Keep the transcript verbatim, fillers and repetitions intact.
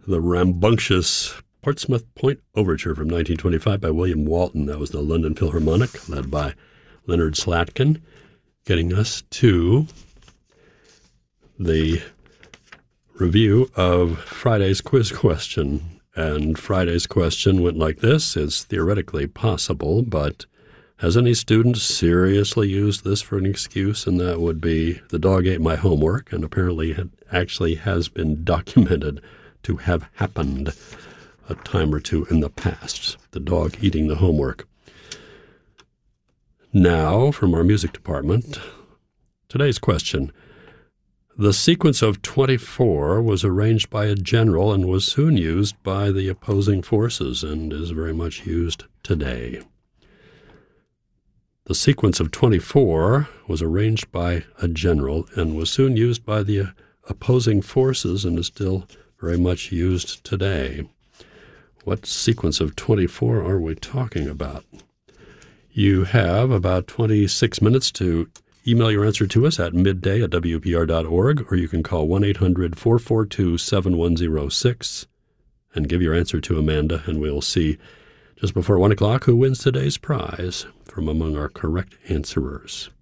the rambunctious Portsmouth Point Overture from nineteen twenty-five by William Walton. That was the London Philharmonic, led by Leonard Slatkin, getting us to the review of Friday's quiz question. And Friday's question went like this: it's theoretically possible, but has any student seriously used this for an excuse? And that would be, the dog ate my homework, and apparently it actually has been documented to have happened a time or two in the past, the dog eating the homework. Now, from our music department, today's question. The sequence of twenty-four was arranged by a general and was soon used by the opposing forces and is very much used today. The sequence of twenty-four was arranged by a general and was soon used by the opposing forces and is still very much used today. What sequence of twenty-four are we talking about? You have about twenty-six minutes to email your answer to us at midday at W P R dot org, or you can call one eight hundred four four two seven one zero six and give your answer to Amanda, and we'll see just before one o'clock who wins today's prize from among our correct answerers.